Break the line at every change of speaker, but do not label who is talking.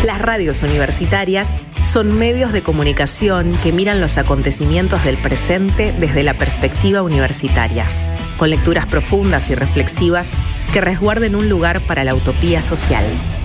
Las radios universitarias son medios de comunicación que miran los acontecimientos del presente desde la perspectiva universitaria, con lecturas profundas y reflexivas que resguarden un lugar para la utopía social.